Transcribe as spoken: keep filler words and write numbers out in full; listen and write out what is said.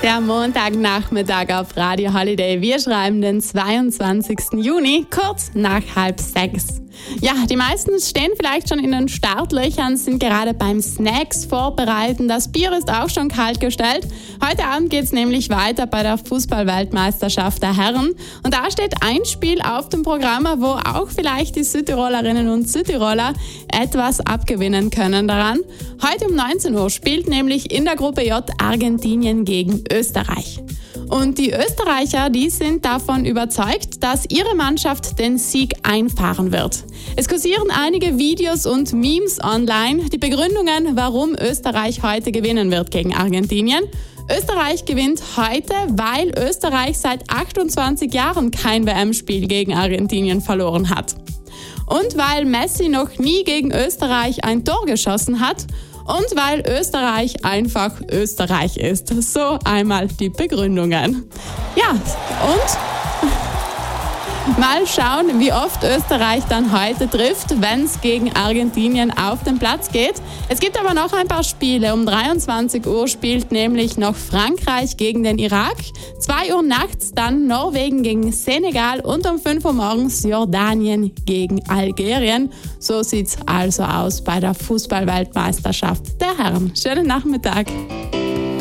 Der Montagnachmittag auf Radio Holiday. Wir schreiben den zweiundzwanzigsten Juni, kurz nach halb sechs. Ja, die meisten stehen vielleicht schon in den Startlöchern, sind gerade beim Snacks vorbereiten. Das Bier ist auch schon kalt gestellt. Heute Abend geht es nämlich weiter bei der Fußball-Weltmeisterschaft der Herren. Und da steht ein Spiel auf dem Programm, wo auch vielleicht die Südtirolerinnen und Südtiroler etwas abgewinnen können daran. Heute um neunzehn Uhr spielt nämlich in der Gruppe J Argentinien gegen Österreich. Und die Österreicher, die sind davon überzeugt, dass ihre Mannschaft den Sieg einfahren wird. Es kursieren einige Videos und Memes online, die Begründungen, warum Österreich heute gewinnen wird gegen Argentinien. Österreich gewinnt heute, weil Österreich seit achtundzwanzig Jahren kein W M-Spiel gegen Argentinien verloren hat. Und weil Messi noch nie gegen Österreich ein Tor geschossen hat. Und weil Österreich einfach Österreich ist. So einmal die Begründungen. Ja, und mal schauen, wie oft Österreich dann heute trifft, wenn es gegen Argentinien auf den Platz geht. Es gibt aber noch ein paar Spiele. Um dreiundzwanzig Uhr spielt nämlich noch Frankreich gegen den Irak. zwei Uhr nachts dann Norwegen gegen Senegal und um fünf Uhr morgens Jordanien gegen Algerien. So sieht's also aus bei der Fußball-Weltmeisterschaft der Herren. Schönen Nachmittag.